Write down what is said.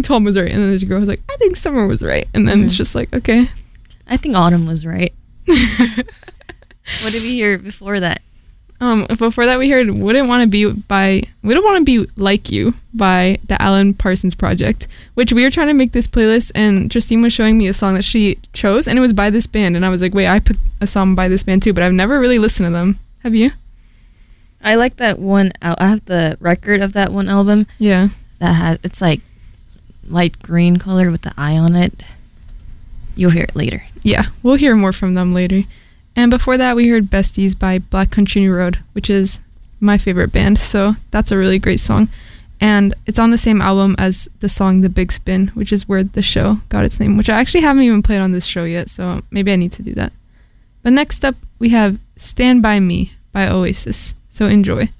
Tom was right. And then this girl was like, I think Summer was right. And then it's just like, okay. I think Autumn was right. What did we hear before that? Before that we heard We Don't Want to Be Like You by the Alan Parsons Project, which we were trying to make this playlist, and Justine was showing me a song that she chose, and it was by this band, and I was like, wait, I picked a song by this band too, but I've never really listened to them. Have you? I like that one. I have the record of that one album. Yeah. It's like light green color with the eye on it. You'll hear it later. Yeah, we'll hear more from them later. And before that, we heard Besties by Black Country New Road, which is my favorite band, so that's a really great song. And it's on the same album as the song The Big Spin, which is where the show got its name, which I actually haven't even played on this show yet, so maybe I need to do that. But next up, we have Stand By Me by Oasis, so enjoy.